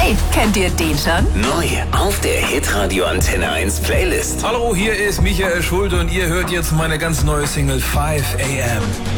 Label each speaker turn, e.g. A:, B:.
A: Hey, kennt ihr den schon?
B: Neu auf der Hitradio Antenne 1 Playlist.
C: Hallo, hier ist Michael Schulte und ihr hört jetzt meine ganz neue Single 5 AM.